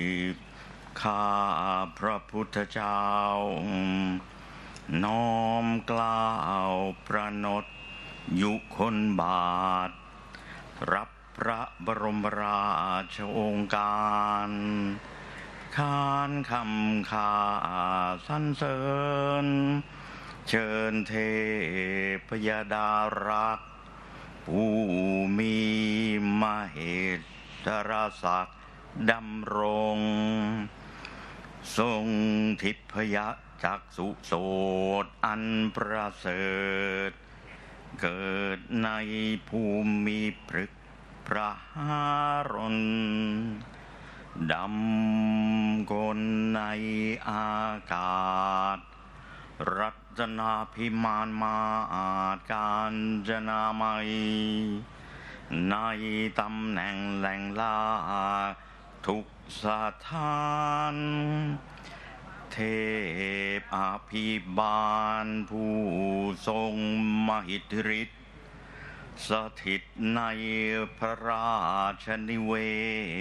ข้าพระพุทธเจ้าน้อมกล้าวประนตยุคนบาทรับพระบรมราชโองการค้านคำข่าสรรเสริญเชิญเทพยดารักษ์ผู้มีมเหสรศักดิ์ดำรงทรงทิพยจักษุโสตอันประเสริฐเกิดในภูมิพฤกษ์พระหรนดำกลในอากาศรัตนาภิมานมาอาจการจนามัยในตำแหน่งแหล่งลาทุกสถานเทพอภิบาลผู้ทรงมหิทธิฤทธิ์สถิตในพระราชนิเวศ